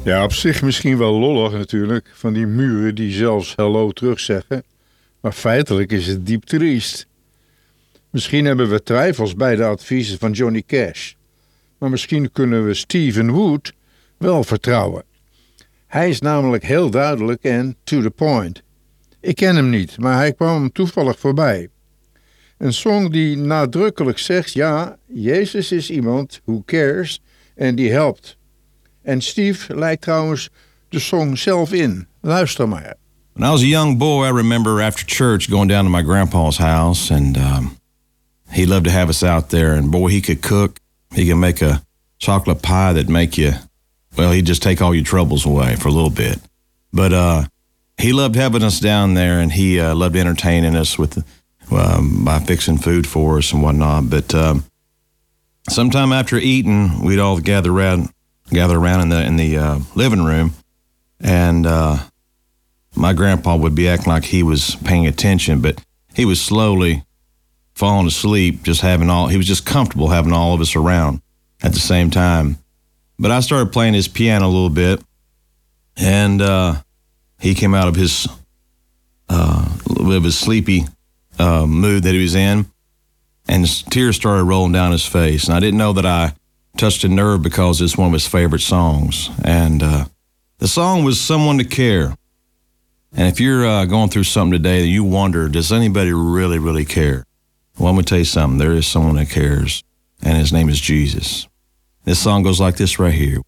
Ja, op zich misschien wel lollig natuurlijk, van die muren die zelfs hello terugzeggen. Maar feitelijk is het diep triest. Misschien hebben we twijfels bij de adviezen van Johnny Cash. Maar misschien kunnen we Stephen Wood wel vertrouwen. Hij is namelijk heel duidelijk en to the point. Ik ken hem niet, maar hij kwam hem toevallig voorbij. Een song die nadrukkelijk zegt, ja, Jezus is iemand who cares en die helpt. En Steve lijkt trouwens de song zelf in. Luister maar. When I was a young boy, I remember after church going down to my grandpa's house, and he loved to have us out there. And boy, he could cook. He could make a chocolate pie that'd make you, well, he'd just take all your troubles away for a little bit. But he loved having us down there, and he loved entertaining us with by fixing food for us and whatnot. But sometime after eating, we'd all gather around in the living room, and my grandpa would be acting like he was paying attention, but he was slowly falling asleep, he was just comfortable having all of us around at the same time. But I started playing his piano a little bit, and he came out of his sleepy mood that he was in, and tears started rolling down his face. And I didn't know that I touched a nerve because it's one of his favorite songs. And the song was Someone to Care. And if you're going through something today that you wonder, does anybody really, really care? Well, I'm going to tell you something. There is someone that cares, and his name is Jesus. This song goes like this right here.